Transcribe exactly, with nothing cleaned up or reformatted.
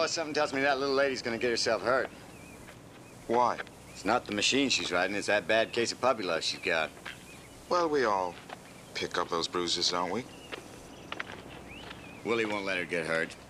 something tells me that little lady's gonna get herself hurt. Why? It's not the machine she's riding, it's that bad case of puppy love she's got. Well, we all pick up those bruises, don't we? Willie won't let her get hurt.